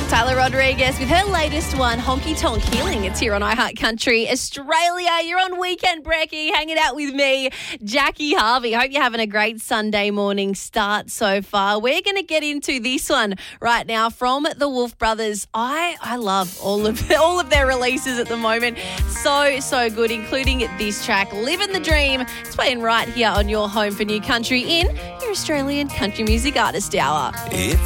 Tyler Rodriguez with her latest one, Honky Tonk Healing. It's here on iHeart Country Australia. You're on Weekend Brekkie, hanging out with me, Jackie Harvey. Hope you're having a great Sunday morning start so far. We're going to get into this one right now from the Wolf Brothers. I love all of their releases at the moment. So good, including this track, Living the Dream. It's playing right here on your home for new country in your Australian Country Music Artist Hour. If